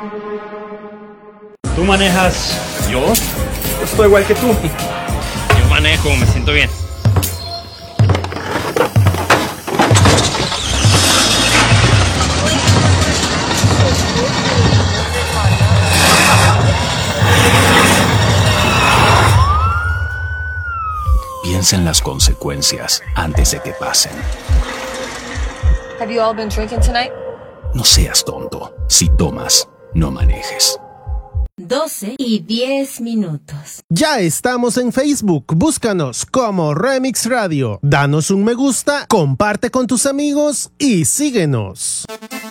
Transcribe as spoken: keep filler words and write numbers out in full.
¿Tú manejas? ¿Yo? Estoy igual que tú. Yo manejo, me siento bien. Piensa en las consecuencias antes de que pasen. Have you all been drinking tonight? No seas tonto. Si tomas, no manejes. doce y diez minutos. Ya estamos en Facebook. Búscanos como Remix Radio. Danos un me gusta, comparte con tus amigos y síguenos.